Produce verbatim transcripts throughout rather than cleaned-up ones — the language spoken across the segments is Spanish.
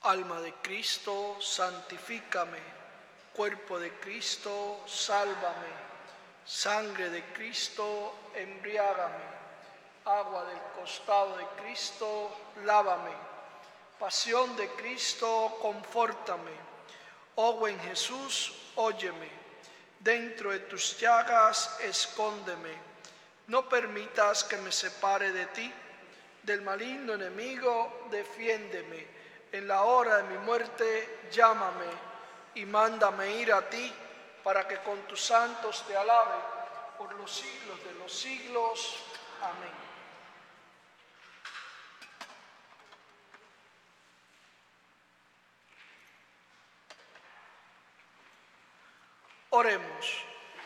Alma de Cristo, santifícame. Cuerpo de Cristo, sálvame. Sangre de Cristo, embriágame. Agua del costado de Cristo, lávame. Pasión de Cristo, confórtame. Oh buen Jesús, óyeme. Dentro de tus llagas, escóndeme. No permitas que me separe de ti. Del maligno enemigo, defiéndeme. En la hora de mi muerte, llámame y mándame ir a ti, para que con tus santos te alabe por los siglos de los siglos. Amén. Oremos.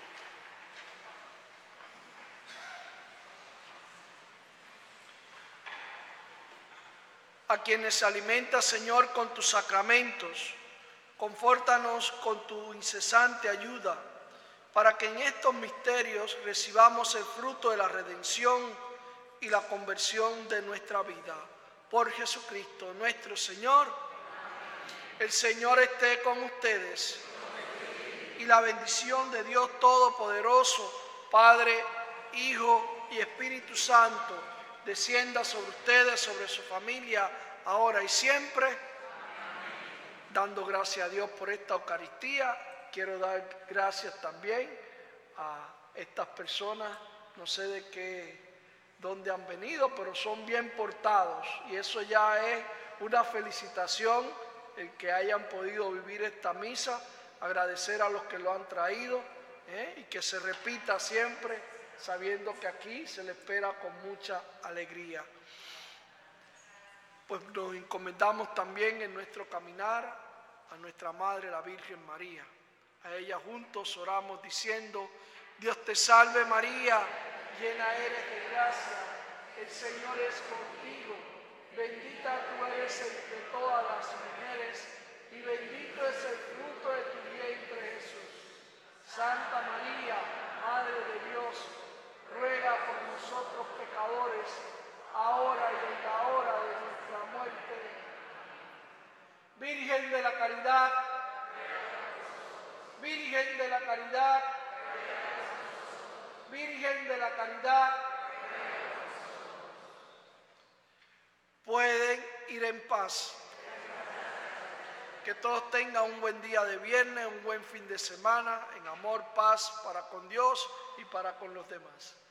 A quienes alimentas, Señor, con tus sacramentos, confórtanos con tu incesante ayuda, para que en estos misterios recibamos el fruto de la redención y la conversión de nuestra vida. Por Jesucristo nuestro Señor. El Señor esté con ustedes. Y la bendición de Dios Todopoderoso, Padre, Hijo y Espíritu Santo, descienda sobre ustedes, sobre su familia, ahora y siempre. Amén. Dando gracias a Dios por esta Eucaristía, quiero dar gracias también a estas personas, no sé de qué, dónde han venido, pero son bien portados, y eso ya es una felicitación, el que hayan podido vivir esta misa. Agradecer a los que lo han traído, ¿eh? y que se repita siempre, sabiendo que aquí se le espera con mucha alegría. Pues nos encomendamos también en nuestro caminar a nuestra Madre, la Virgen María. A ella juntos oramos diciendo: Dios te salve María, llena eres de gracia, el Señor es contigo, bendita tú eres entre todas las mujeres, y bendito es el fruto de tu vientre, Jesús. Santa María, Madre de Dios, ruega por nosotros pecadores, ahora y en la hora de nuestra muerte. Virgen de la Caridad, Virgen de la Caridad, Virgen de la Caridad. Pueden ir en paz. Que todos tengan un buen día de viernes, un buen fin de semana, en amor, paz para con Dios y para con los demás.